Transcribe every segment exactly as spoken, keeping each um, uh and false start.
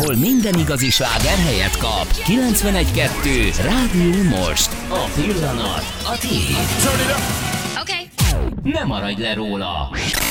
Hol minden igazi sláger helyet kap. kilencvenegy kettő Rádió Most. A pillanat, a tiéd. Oké. Ne maradj le róla.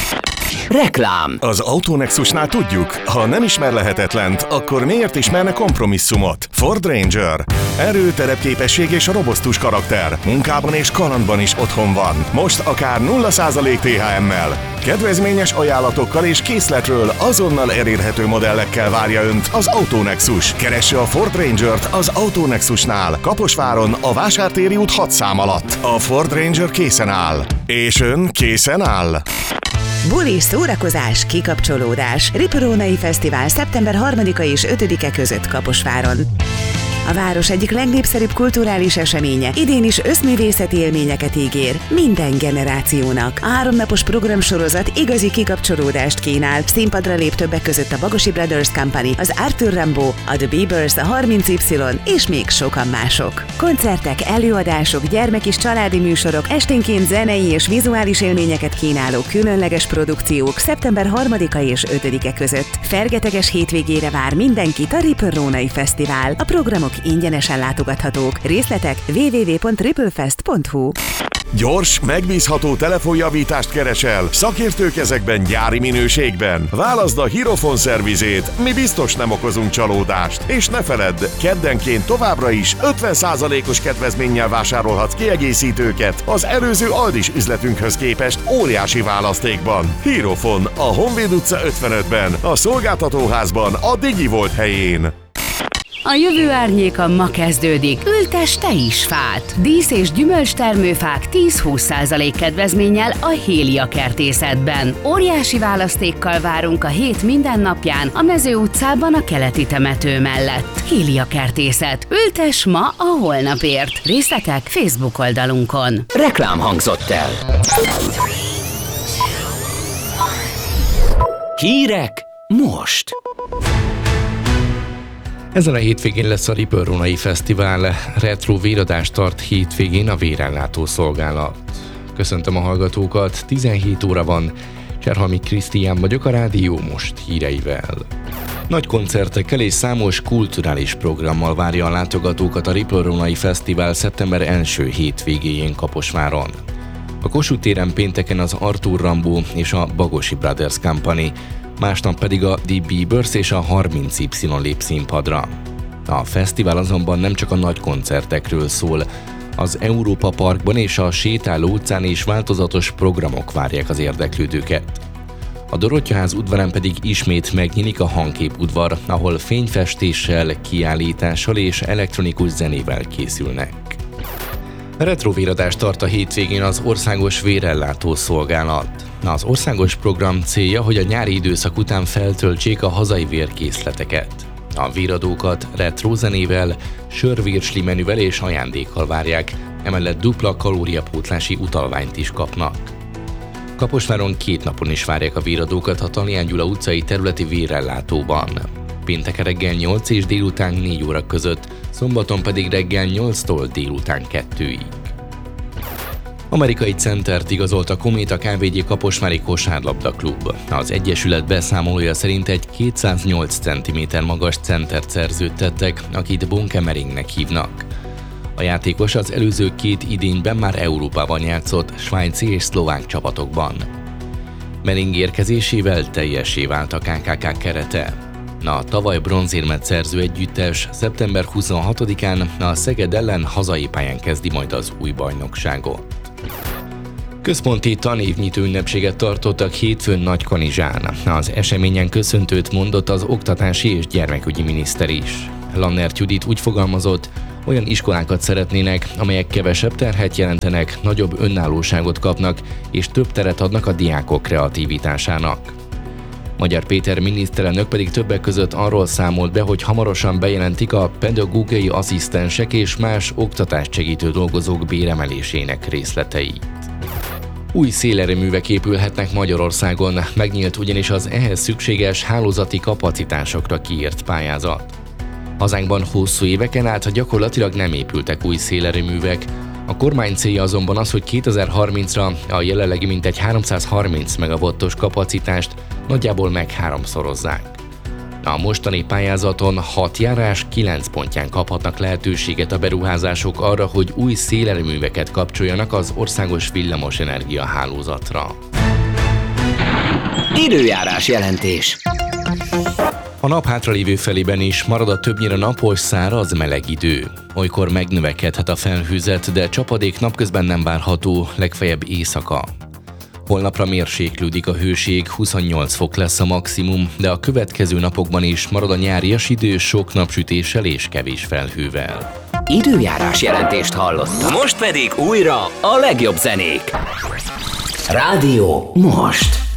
Reklám. Az Autonexusnál tudjuk, ha nem ismer lehetetlent, akkor miért ismerne kompromisszumot? Ford Ranger. Erő, terepképesség és robosztus karakter. Munkában és kalandban is otthon van. Most akár nulla százalék té há em-mel. Kedvezményes ajánlatokkal és készletről azonnal elérhető modellekkel várja Önt az Autonexus. Keresse a Ford Rangert az Autonexusnál, Kaposváron, a Vásártéri út hat szám alatt. A Ford Ranger készen áll. És Ön készen áll? Buli, szórakozás, kikapcsolódás. Ripurónai Fesztivál szeptember harmadika és ötödike között Kaposváron. A város egyik legnépszerűbb kulturális eseménye idén is összművészeti élményeket ígér minden generációnak. A háromnapos programsorozat igazi kikapcsolódást kínál. Színpadra lép többek között a Bagosi Brothers Company, az Arthur Rimbaud, a The Beavers, a harminc Y és még sokan mások. Koncertek, előadások, gyermek- és családi műsorok, esténként zenei és vizuális élményeket kínáló különleges produkciók szeptember harmadika és ötödike között. Fergeteges hétvégére vár mindenkit a Ripurónai Fesztivál. A programok ingyenesen látogathatók. Részletek double-u double-u double-u pont ripplefest pont hu. Gyors, megbízható telefonjavítást keresel, szakértők ezekben gyári minőségben. Válaszd a Hirofon szervizét, mi biztos nem okozunk csalódást. És ne feledd, keddenként továbbra is ötven százalékos kedvezménnyel vásárolhatsz kiegészítőket az előző Aldis üzletünkhöz képest óriási választékban. Hirofon, a Honvéd utca ötvenötben, a szolgáltatóházban, a DigiVolt helyén. A jövő árnyéka ma kezdődik. Ültess te is fát! Dísz- és gyümölcstermőfák tíz-húsz százalék kedvezménnyel a Hélia Kertészetben. Óriási választékkal várunk a hét minden napján a Mező utcában a keleti temető mellett. Hélia Kertészet. Ültess ma a holnapért. Részletek Facebook oldalunkon. Reklám hangzott el. Hírek most. Ezen a hétvégén lesz a Ripurónai Fesztivál. Retro véradást tart hétvégén a Vérellátó Szolgálat. Köszöntöm a hallgatókat, tizenhét óra van. Cserhalmi Krisztián vagyok, a Rádió Most híreivel. Nagy koncertekkel és számos kulturális programmal várja a látogatókat a Ripurónai Fesztivál szeptember első hétvégéjén Kaposváron. A Kossuth téren pénteken az Arthur Rimbaud és a Bagosi Brothers Company, másnap pedig a The Beavers és a harminc Y lép színpadra. A fesztivál azonban nem csak a nagy koncertekről szól. Az Európa Parkban és a Sétáló utcán is változatos programok várják az érdeklődőket. A Dorottyaház udvarán pedig ismét megnyílik a Hangkép udvar, ahol fényfestéssel, kiállítással és elektronikus zenével készülnek. Retrovéradást tart a hétvégén az Országos Vérellátó Szolgálat. Az országos program célja, hogy a nyári időszak után feltöltsék a hazai vérkészleteket. A véradókat retro zenével, sörvirsli menüvel és ajándékkal várják, emellett dupla kalóriapótlási utalványt is kapnak. Kaposváron két napon is várják a véradókat a Tallián Gyula utcai területi vérellátóban. Pénteken reggel nyolc és délután négy óra között, szombaton pedig reggel nyolctól délután kettőig. Amerikai centert igazolt a Kométa ká vé gé Kaposvári Kosárlabda Klub. Az egyesület beszámolója szerint egy kétszáznyolc centiméter magas centert szerződtettek, akit Bonkemeringnek hívnak. A játékos az előző két idényben már Európában játszott, svájci és szlovák csapatokban. Mering érkezésével teljessé vált a ká ká ká kerete. A tavaly bronzérmet szerző együttes szeptember huszonhatodikán a Szeged ellen hazai pályán kezdi majd az új bajnokságot. Központi tanévnyitó ünnepséget tartottak hétfőn Nagykanizsán. Az eseményen köszöntőt mondott az oktatási és gyermekügyi miniszter is. Lannert Judit úgy fogalmazott, olyan iskolákat szeretnének, amelyek kevesebb terhet jelentenek, nagyobb önállóságot kapnak és több teret adnak a diákok kreativitásának. Magyar Péter miniszterelnök pedig többek között arról számolt be, hogy hamarosan bejelentik a pedagógiai asszisztensek és más oktatást segítő dolgozók béremelésének részleteit. Új szélerőművek épülhetnek Magyarországon, megnyílt ugyanis az ehhez szükséges hálózati kapacitásokra kiírt pályázat. Hazánkban hosszú éveken át gyakorlatilag nem épültek új szélerőművek, a kormány célja azonban az, hogy kétezer-harmincra a jelenlegi mintegy háromszázharminc megawattos kapacitást nagyjából megháromszorozzák. A mostani pályázaton hat járás kilenc pontján kaphatnak lehetőséget a beruházások arra, hogy új szélerőműveket kapcsoljanak az országos villamosenergia hálózatra. Időjárás jelentés. A nap hátralévő felében is marad a többnyire napos, száraz, meleg idő. Olykor megnövekedhet a felhőzet, de csapadék napközben nem várható, legfeljebb éjszaka. Holnapra mérséklődik a hőség, huszonnyolc fok lesz a maximum, de a következő napokban is marad a nyárias idő sok napsütéssel és kevés felhővel. Időjárás jelentést hallottam. Most pedig újra a legjobb zenék. Rádió Most.